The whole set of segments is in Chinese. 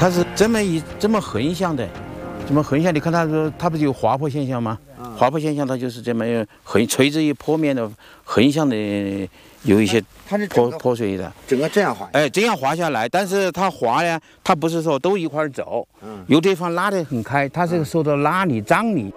它是这么横向的，这么横向，你看它不是有滑坡现象吗？滑坡现象它就是这么垂直于坡面的横向的有一些坡水的， 整个这样滑。 哎，这样滑下来，但是它滑呢，它不是说都一块走，有地方拉得很开，它是受到拉力张力。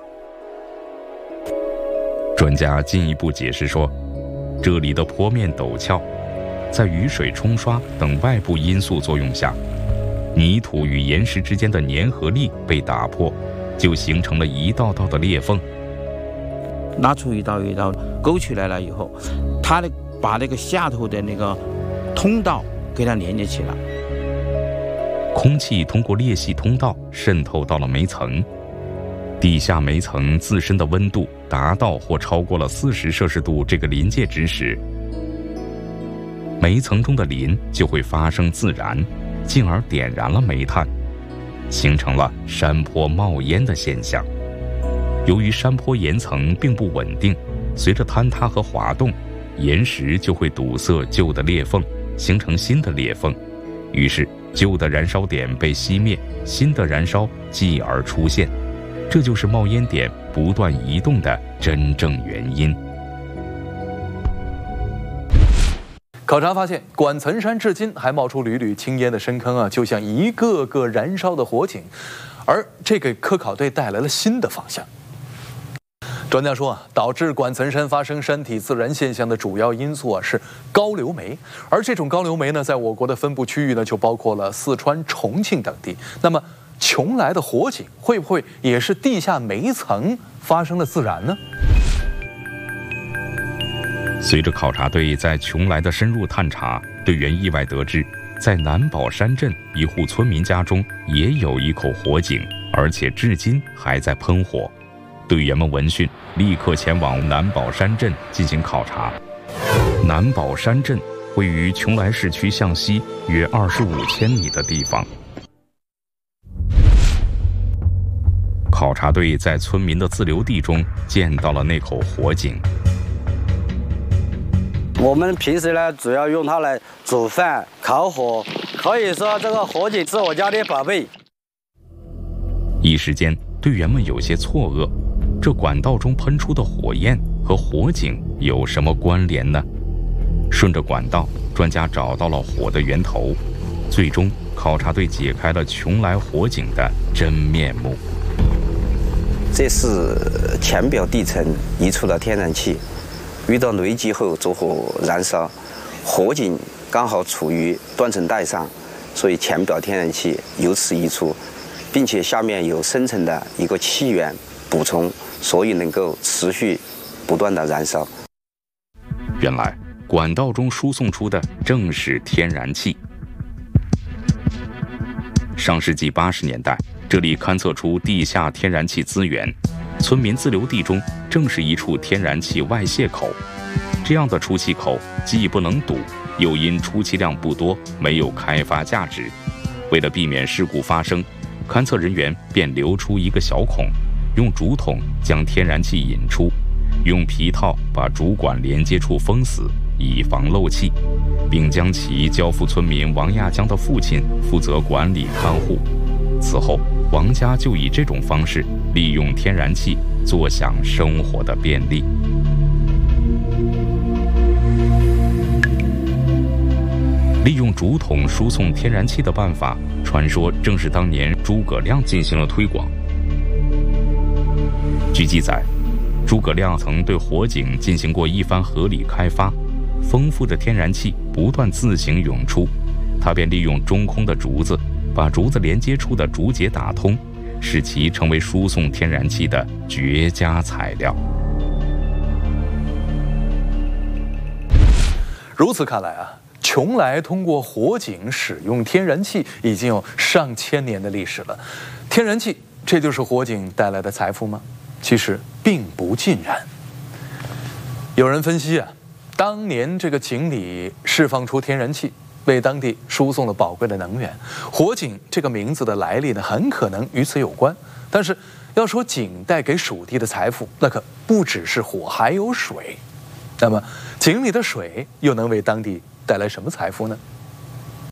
专家进一步解释说，这里的坡面陡峭，在雨水冲刷等外部因素作用下，泥土与岩石之间的粘合力被打破，就形成了一道道的裂缝。 拉出一道一道勾起来了以后，它把那个下头的那个通道给它连接起来。 空气通过裂隙通道渗透到了煤层，地下煤层自身的温度达到或超过了40摄氏度这个临界值时，煤层中的磷就会发生自燃，进而点燃了煤炭，形成了山坡冒烟的现象。由于山坡岩层并不稳定，随着坍塌和滑动，岩石就会堵塞旧的裂缝，形成新的裂缝，于是旧的燃烧点被熄灭，新的燃烧继而出现，这就是冒烟点不断移动的真正原因。 考察发现，管岑山至今还冒出缕缕青烟的深坑啊，就像一个个燃烧的火警，而这给科考队带来了新的方向。专家说啊，导致管岑山发生山体自燃现象的主要因素啊是高流煤，而这种高流煤呢，在我国的分布区域呢，就包括了四川、重庆等地。那么，邛崃的火警会不会也是地下煤层发生了自燃呢？ 随着考察队在邛崃的深入探查，队员意外得知，在南宝山镇一户村民家中也有一口火警，而且至今还在喷火。队员们闻讯，立刻前往南宝山镇进行考察。南宝山镇位于邛崃市区向西约25千米的地方。考察队在村民的自留地中见到了那口火警。 我们平时呢，主要用它来煮饭、烤火，可以说这个火警是我家的宝贝。 一时间，队员们有些错愕，这管道中喷出的火焰和火警有什么关联呢？顺着管道，专家找到了火的源头，最终考察队解开了邛崃火警的真面目。 这是浅表地层移出的天然气，遇到雷击后着火燃烧，火警刚好处于断层带上，所以浅表天然气由此溢出，并且下面有深层的一个气源补充，所以能够持续不断的燃烧。 原来管道中输送出的正是天然气。上世纪80年代，这里勘测出地下天然气资源，村民自留地中正是一处天然气外泄口。这样的出气口既不能堵，又因出气量不多，没有开发价值。为了避免事故发生，勘测人员便留出一个小孔，用竹筒将天然气引出，用皮套把主管连接处封死，以防漏气，并将其交付村民王亚江的父亲负责管理看护。此后，王家就以这种方式利用天然气坐享生活的便利。利用竹筒输送天然气的办法，传说正是当年诸葛亮进行了推广。据记载，诸葛亮曾对火警进行过一番合理开发，丰富的天然气不断自行涌出，他便利用中空的竹子，把竹子连接处的竹节打通，使其成为输送天然气的绝佳材料。 如此看来啊，邛崃通过火警使用天然气已经有上千年的历史了。天然气，这就是火警带来的财富吗？其实并不尽然。有人分析啊，当年这个井里释放出天然气，为当地输送了宝贵的能源。火警这个名字的来历呢，很可能与此有关。但是要说井带给属地的财富，那可不只是火，还有水。那么井里的水又能为当地带来什么财富呢？